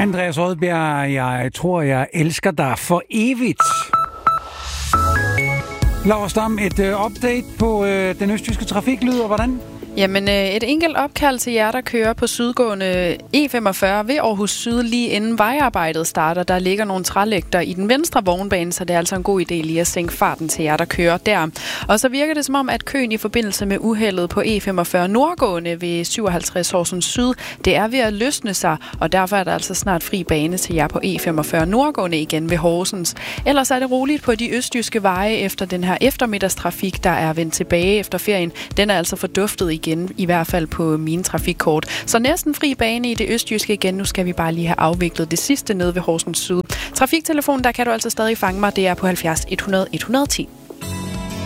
Andreas Odbjerg, jeg tror, jeg elsker dig for evigt. Laura Stam, et update på den østjyske trafik lyder hvordan? Jamen, et enkelt opkald til jer, der kører på sydgående E45 ved Aarhus Syd, lige inden vejarbejdet starter. Der ligger nogle trælægter i den venstre vognbane, så det er altså en god idé lige at sænke farten til jer, der kører der. Og så virker det som om, at køen i forbindelse med uheldet på E45 nordgående ved 57 Horsens Syd, det er ved at løsne sig, og derfor er der altså snart fri bane til jer på E45 nordgående igen ved Horsens. Ellers er det roligt på de østjyske veje efter den her eftermiddagstrafik, der er vendt tilbage efter ferien. Den er altså forduftet igen, i hvert fald på mine trafikkort. Så næsten fri bane i det østjyske igen. Nu skal vi bare lige have afviklet det sidste nede ved Horsens Syd. Trafiktelefonen, der kan du altså stadig fange mig. Det er på 70 100 110.